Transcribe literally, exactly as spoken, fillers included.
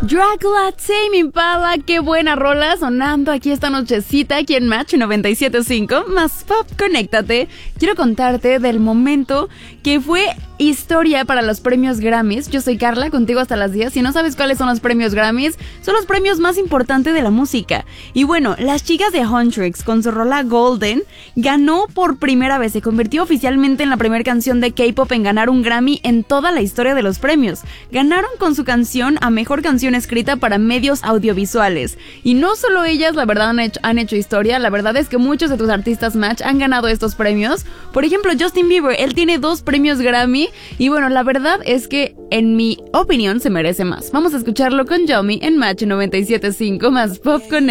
Dracula, Tame Impala, qué buena rola sonando aquí esta nochecita aquí en Match noventa y siete punto cinco, más pop, conéctate. Quiero contarte del momento que fue historia para los premios Grammys. Yo soy Carla, contigo hasta las diez. Si no sabes cuáles son los premios Grammys, son los premios más importantes de la música. Y bueno, las chicas de Huntrix con su rola Golden ganó por primera vez, se convirtió oficialmente en la primera canción de K-pop en ganar un Grammy en toda la historia de los premios. Ganaron con su canción a mejor canción escrita para medios audiovisuales. Y no solo ellas, la verdad, han hecho, han hecho historia. La verdad es que muchos de tus artistas Match han ganado estos premios. Por ejemplo, Justin Bieber, él tiene dos premios Grammy. Y bueno, la verdad es que, en mi opinión, se merece más. Vamos a escucharlo con Yomi en Match noventa y siete punto cinco, más pop con